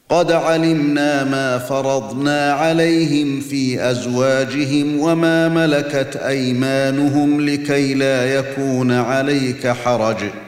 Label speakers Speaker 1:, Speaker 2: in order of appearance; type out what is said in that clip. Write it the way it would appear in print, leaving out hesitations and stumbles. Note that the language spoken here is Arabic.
Speaker 1: قد علمنا ما فرضنا عليهم في أزواجهم وما ملكت أيمانهم لكي لا يكون عليك حرج